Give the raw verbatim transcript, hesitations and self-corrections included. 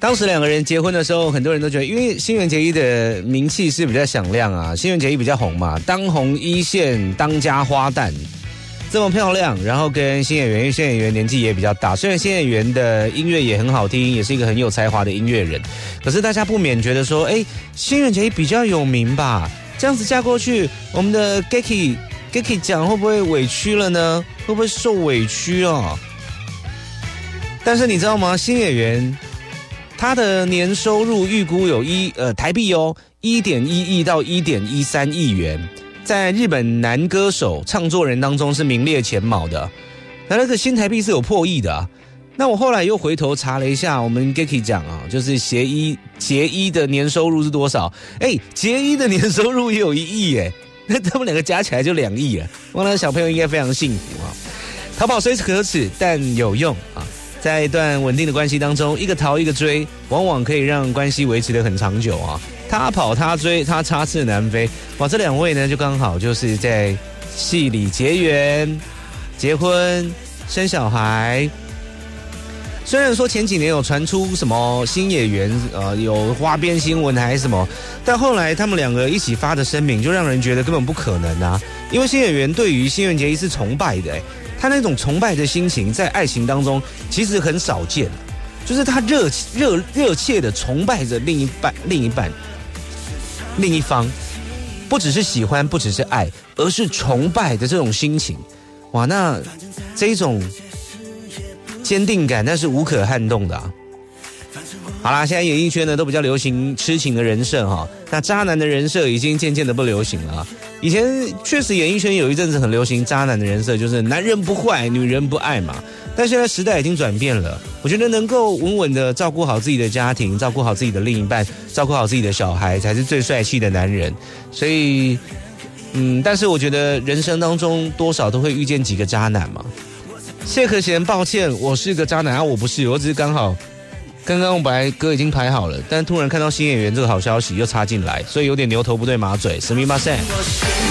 当时两个人结婚的时候，很多人都觉得，因为新垣结衣的名气是比较响亮啊，新垣结衣比较红嘛，当红一线当家花旦，这么漂亮，然后跟新演员，因为新演员年纪也比较大，虽然新演员的音乐也很好听，也是一个很有才华的音乐人，可是大家不免觉得说，哎，新垣结衣比较有名吧，这样子嫁过去，我们的 Geki Geki 讲会不会委屈了呢？会不会受委屈哦？但是你知道吗？新演员他的年收入预估有一呃台币哦，一点一亿到一点一三亿元，在日本男歌手唱作人当中是名列前茅的。那那个新台币是有破亿的啊。那我后来又回头查了一下，我们 Geki 讲啊，就是结衣结衣的年收入是多少？哎，结衣的年收入也有一亿哎，那他们两个加起来就两亿了。我那小朋友应该非常幸福啊。逃跑虽可耻，但有用啊。在一段稳定的关系当中，一个逃一个追，往往可以让关系维持得很长久啊。他跑他追，他插翅难飞。哇，这两位呢，就刚好就是在戏里结缘、结婚、生小孩。虽然说前几年有传出什么新演员呃有花边新闻还是什么，但后来他们两个一起发的声明，就让人觉得根本不可能啊。因为新演员对于新垣结衣是崇拜的、欸，他那种崇拜的心情在爱情当中其实很少见，就是他热热热切的崇拜着另一半、另一半、另一方，不只是喜欢，不只是爱，而是崇拜的这种心情。哇，那这一种坚定感那是无可撼动的啊。好啦，现在演艺圈呢都比较流行痴情的人设哈，那渣男的人设已经渐渐的不流行了啊。以前确实演艺圈有一阵子很流行渣男的人设，就是男人不坏，女人不爱嘛。但现在时代已经转变了，我觉得能够稳稳的照顾好自己的家庭，照顾好自己的另一半，照顾好自己的小孩，才是最帅气的男人。所以，嗯，但是我觉得人生当中多少都会遇见几个渣男嘛。谢可贤，抱歉，我是个渣男啊，我不是，我只是刚好。刚刚我本来歌已经排好了，但突然看到新演员这个好消息又插进来，所以有点牛头不对马嘴。史密马塞。